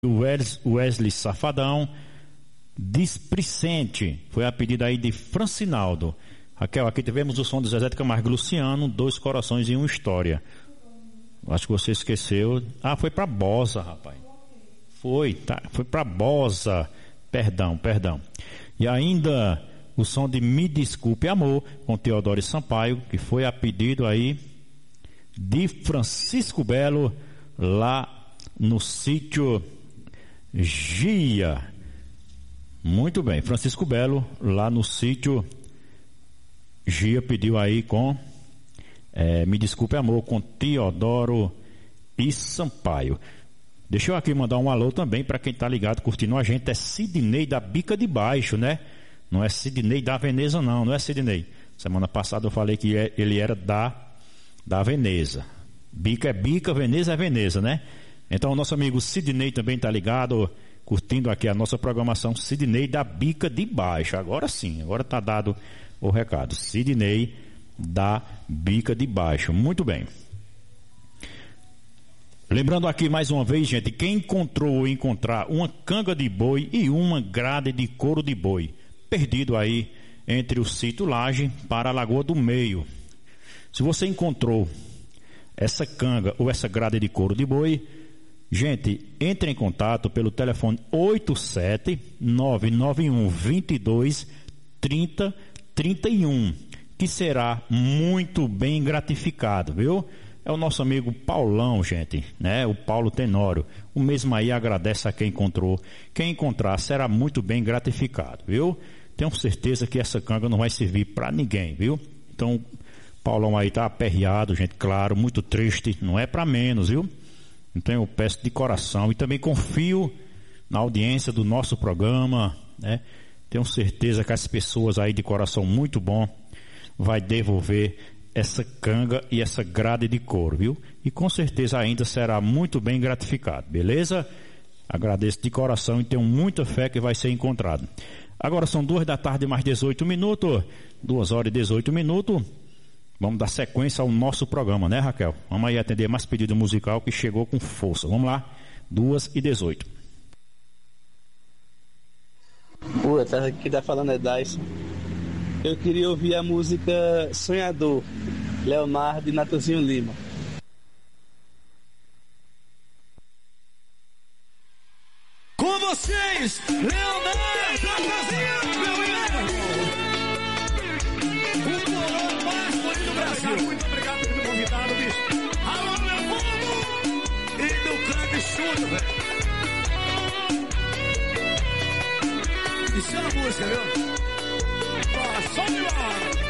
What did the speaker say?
Wesley Safadão, Displicente, foi a pedido aí de Francinaldo. Raquel, aqui tivemos o som de Zezé de Camargo e Luciano, Dois Corações e Uma História. Acho que você esqueceu. Ah, foi pra Bosa, rapaz. Foi pra Bosa. Perdão. E ainda o som de Me Desculpe Amor, com Teodoro Sampaio, que foi a pedido aí de Francisco Belo, lá no sítio Gia. Muito bem, Francisco Belo, lá no sítio Gia, pediu aí com Me Desculpe Amor, com Teodoro e Sampaio. Deixa eu aqui mandar um alô também para quem tá ligado, curtindo a gente. É Sidney da Bica de Baixo, né? Não é Sidney da Veneza, não é Sidney. Semana passada eu falei que ele era da Veneza. Bica é Bica, Veneza é Veneza, né? Então o nosso amigo Sidney também tá ligado, curtindo aqui a nossa programação. Sidney da Bica de Baixo. Agora sim, agora tá dado o recado. Sidney da Bica de Baixo. Muito bem. Lembrando aqui mais uma vez, gente, quem encontrou ou encontrar uma canga de boi e uma grade de couro de boi, perdido aí entre o sítio Laje para a Lagoa do Meio. Se você encontrou essa canga ou essa grade de couro de boi, gente, entre em contato pelo telefone 87-991-22-30-31, que será muito bem gratificado, viu? É o nosso amigo Paulão, gente, né? O Paulo Tenório. O mesmo aí agradece a quem encontrou. Quem encontrar será muito bem gratificado, viu? Tenho certeza que essa canga não vai servir para ninguém, viu? Então, Paulão aí tá aperreado, gente, claro, muito triste, não é para menos, viu? Então eu peço de coração e também confio na audiência do nosso programa, né? Tenho certeza que as pessoas aí de coração muito bom vai devolver essa canga e essa grade de couro, viu? E com certeza ainda será muito bem gratificado, beleza? Agradeço de coração e tenho muita fé que vai ser encontrado. Agora são 2h mais 18 minutos, 2h18. Vamos dar sequência ao nosso programa, né, Raquel? Vamos aí atender mais pedido musical que chegou com força. Vamos lá, 2h18. Essa que tá falando é Dyson. Eu queria ouvir a música Sonhador, Leonardo e Natanzinho Lima. Com vocês, Leonardo e Natanzinho, meu irmão. O coroa mais bonito do Brasil. Muito obrigado por ter convidado, bicho. Alô, meu povo! E do Craig Chuto, velho. Isso é uma música, viu?